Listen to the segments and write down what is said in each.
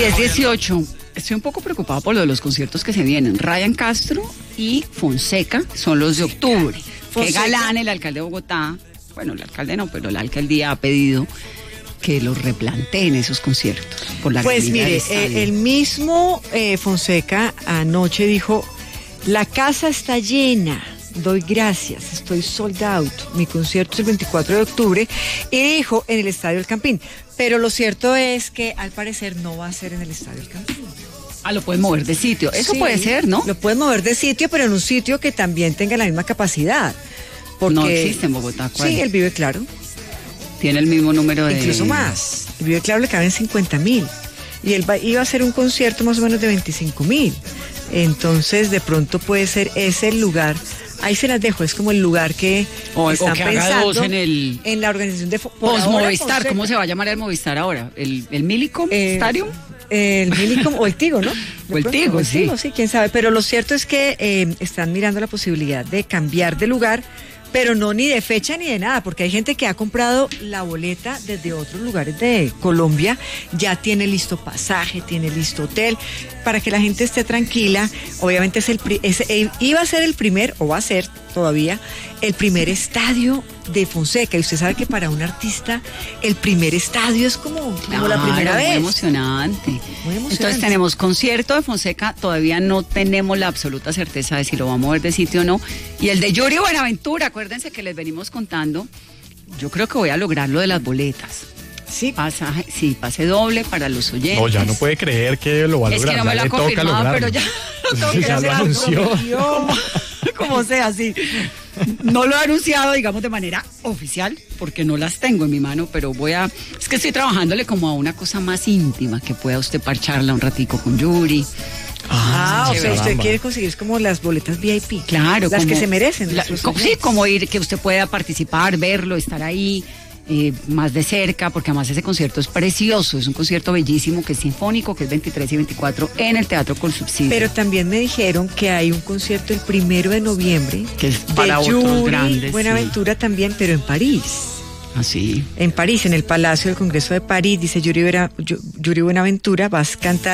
10:18. Estoy un poco preocupada por lo de los conciertos que se vienen. Ryan Castro y Fonseca son los de octubre. Qué galán el alcalde de Bogotá. Bueno, el alcalde no, pero la alcaldía ha pedido que los replanteen esos conciertos. Por la pues mire, el mismo Fonseca anoche dijo, la casa está llena, doy gracias, estoy sold out, mi concierto es el 24 de octubre, y dijo en el Estadio El Campín. Pero lo cierto es que al parecer no va a ser en el Estadio El Campín. Ah, lo pueden mover de sitio. Eso sí, puede ser, ¿no? Lo pueden mover de sitio, pero en un sitio que también tenga la misma capacidad. Porque no existe en Bogotá. ¿Cuál? Sí, el Vive Claro. Tiene el mismo número de... Incluso más. El Vive Claro le caben 50,000. Y él iba a hacer un concierto más o menos de 25,000. Entonces, de pronto puede ser ese el lugar. Ahí se las dejo, es como el lugar que están que pensando en la organización de Post-Movistar. ¿Cómo se va a llamar el Movistar ahora? ¿El Millicom Stadium? El Millicom o el Tigo, ¿no? O el Tigo, sí. Sí, quién sabe. Pero lo cierto es que están mirando la posibilidad de cambiar de lugar, pero no ni de fecha ni de nada, porque hay gente que ha comprado la boleta desde otros lugares de Colombia, ya tiene listo pasaje, tiene listo hotel, para que la gente esté tranquila. Obviamente iba a ser el primer, o va a ser todavía, el primer estadio de Fonseca, y usted sabe que para un artista el primer estadio es como la primera vez. Muy emocionante. Entonces tenemos concierto de Fonseca, todavía no tenemos la absoluta certeza de si lo vamos a ver de sitio o no, y el de Yuri Buenaventura, acuérdense que les venimos contando, yo creo que voy a lograr lo de las boletas. Sí. Pase doble para los oyentes. No, ya no puede creer que lo va a lograr. Es que no me lo ha confirmado, pero ya lo tengo que ya hacer. Lo anunció. Como sea, sí. No lo he anunciado, digamos, de manera oficial, porque no las tengo en mi mano, pero es que estoy trabajándole como a una cosa más íntima, que pueda usted parcharla un ratico con Yuri. O sea, usted quiere conseguir como las boletas VIP. Claro. Las que se merecen. Sí, como ir, que usted pueda participar, verlo, estar ahí. Más de cerca, porque además ese concierto es precioso, es un concierto bellísimo, que es sinfónico, que es 23 y 24 en el Teatro Colsubsidio. Pero también me dijeron que hay un concierto el 1 de noviembre que es para otros grandes, Buenaventura, sí. También, pero en París. Ah, sí. En París, en el Palacio del Congreso de París, dice Yuri Buenaventura, va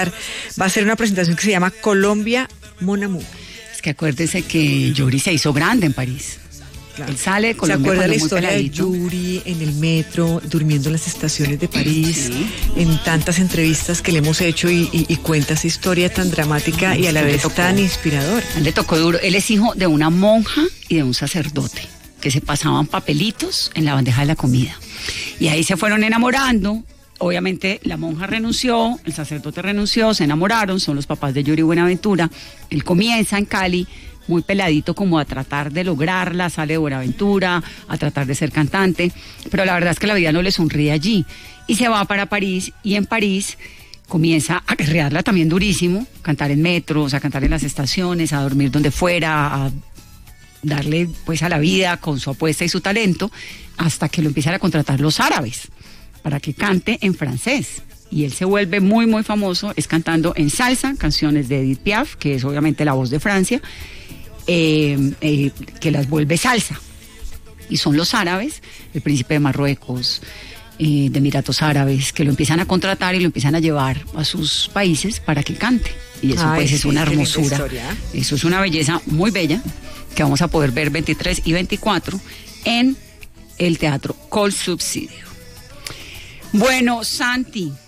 a hacer una presentación que se llama Colombia Mon Amour. Es que acuérdese que Yuri se hizo grande en París. Claro. Él sale de Colombia. ¿Se acuerda la historia peladito de Yuri en el metro, durmiendo en las estaciones de París? Sí. En tantas entrevistas que le hemos hecho y cuenta esa historia tan dramática y a la vez tan inspiradora. A él le tocó duro. Él es hijo de una monja y de un sacerdote que se pasaban papelitos en la bandeja de la comida. Y ahí se fueron enamorando. Obviamente la monja renunció, el sacerdote renunció, se enamoraron, son los papás de Yuri Buenaventura. Él comienza en Cali, muy peladito, como a tratar de lograrla, sale de Buenaventura, a tratar de ser cantante, pero la verdad es que la vida no le sonríe allí, y se va para París, y en París comienza a guerrearla también durísimo, cantar en metros, a cantar en las estaciones, a dormir donde fuera, a darle pues a la vida con su apuesta y su talento, hasta que lo empiezan a contratar los árabes, para que cante en francés. Y él se vuelve muy, muy famoso, es cantando en salsa, canciones de Edith Piaf, que es obviamente la voz de Francia, que las vuelve salsa. Y son los árabes, el príncipe de Marruecos, de Emiratos Árabes, que lo empiezan a contratar y lo empiezan a llevar a sus países para que cante. Y eso pues es una hermosura. Eso es una belleza muy bella, que vamos a poder ver 23 y 24 en el Teatro Colsubsidio. Bueno, Santi,